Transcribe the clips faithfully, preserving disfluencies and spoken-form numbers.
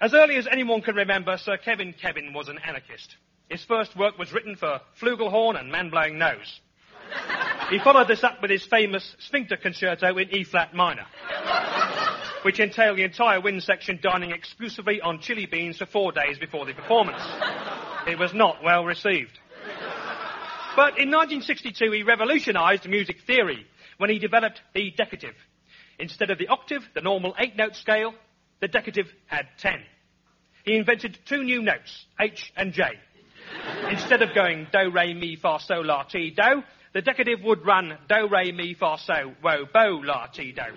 As early as anyone can remember, Sir Kevin Kevin was an anarchist. His first work was written for flugelhorn and man-blowing nose. He followed this up with his famous Sphincter Concerto in E-flat minor, which entailed the entire wind section dining exclusively on chili beans for four days before the performance. It was not well received. But in nineteen sixty-two, he revolutionised music theory when he developed the decative. Instead of the octave, the normal eight-note scale, the decative had ten. He invented two new notes, H and J. Instead of going do, re, mi, fa, sol, la, ti, do, the decative would run do, re, mi, fa, so, wo, bo, la, ti, do.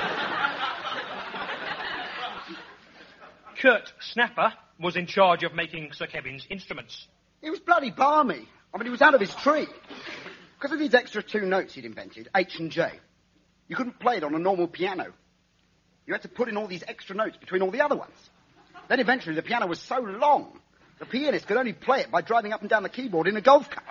Kurt Snapper was in charge of making Sir Kevin's instruments. He was bloody balmy. I mean, he was out of his tree. Because of these extra two notes he'd invented, H and J, you couldn't play it on a normal piano. You had to put in all these extra notes between all the other ones. Then eventually the piano was so long, the pianist could only play it by driving up and down the keyboard in a golf cart.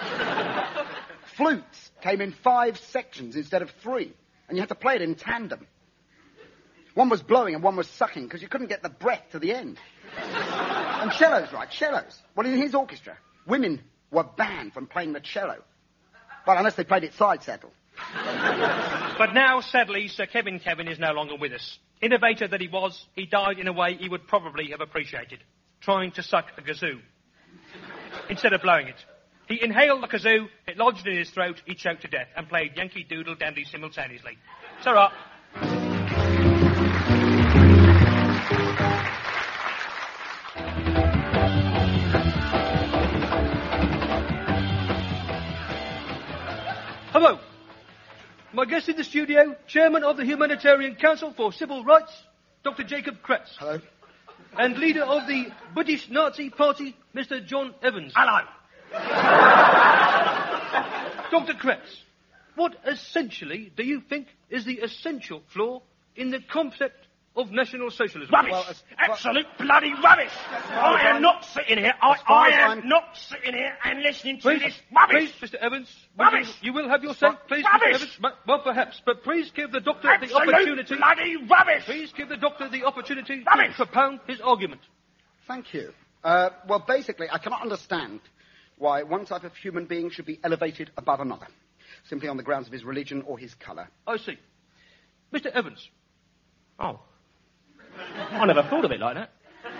Flutes came in five sections instead of three, and you had to play it in tandem. One was blowing and one was sucking because you couldn't get the breath to the end. And cellos, right, cellos. Well, in his orchestra, women were banned from playing the cello. Well, unless they played it side saddle. But now, sadly, Sir Kevin Kevin is no longer with us. Innovator that he was, he died in a way he would probably have appreciated, trying to suck a kazoo instead of blowing it. He inhaled the kazoo, it lodged in his throat, he choked to death, and played Yankee Doodle Dandy simultaneously. Ta-ra. Hello. My guest in the studio, Chairman of the Humanitarian Council for Civil Rights, Doctor Jacob Kretz. Hello. And leader of the British Nazi Party, Mister John Evans. Hello. Doctor Kretz, what essentially do you think is the essential flaw in the concept of National Socialism? Rubbish. Well, as- Absolute bloody rubbish. I am I'm- not sitting here. I, as far I as am I'm- not sitting here and listening to Please, this rubbish. please, Mister Evans. will Rubbish. You, you will have your say, please, Rubbish. Mister Evans. But- Well, perhaps, but please give the doctor the Absolute opportunity. bloody rubbish. Please give the doctor the opportunity Rubbish. to propound his argument. Thank you. Uh, well, basically, I cannot understand why one type of human being should be elevated above another, simply on the grounds of his religion or his colour. I see. Mister Evans. Oh. I never thought of it like that.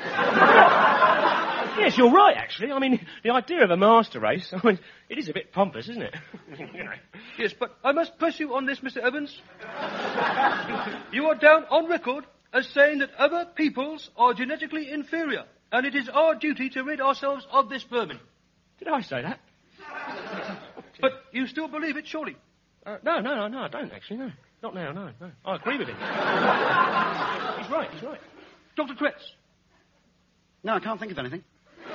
Yes, you're right, actually. I mean, the idea of a master race, I mean, it is a bit pompous, isn't it? You know. Yes, but I must press you on this, Mister Evans. You are down on record as saying that other peoples are genetically inferior, and it is our duty to rid ourselves of this vermin. Did I say that? But you still believe it, surely? Uh, no, no, no, no, I don't, actually, no. Not now, no, no. I agree with him. He's right, he's right. Doctor Kretz. No, I can't think of anything.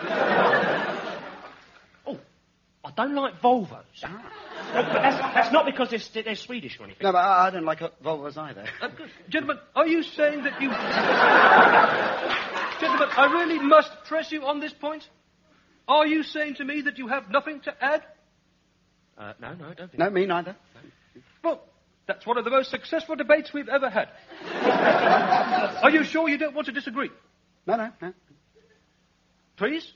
Oh, I don't like Volvos. Ah. No, but that's, that's not because they're, they're Swedish or anything. No, but I, I don't like uh, Volvos either. Uh, gentlemen, are you saying that you... Gentlemen, I really must press you on this point. Are you saying to me that you have nothing to add? Uh, no, no, I don't think No, me neither. Well, that's one of the most successful debates we've ever had. Are you sure you don't want to disagree? No, no, no. Please?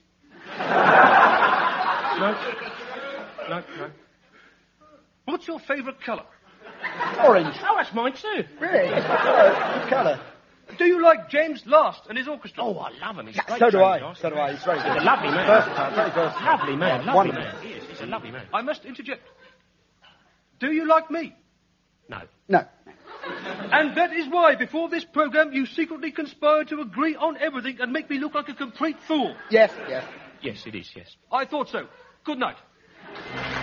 No. No, no. What's your favourite colour? Orange. Oh, that's mine too. Really? Good colour. Do you like James Last and his orchestra? Oh, I love him. He's a great So do James I. Last. So do I. He's very good. He's a lovely man. Versatile, very versatile. Lovely man, lovely Wonderful. man. He is, he's a lovely man. I must interject. Do you like me? No. No. And that is why, before this programme, you secretly conspired to agree on everything and make me look like a complete fool. Yes, yes. Yes, it is, yes. I thought so. Good night.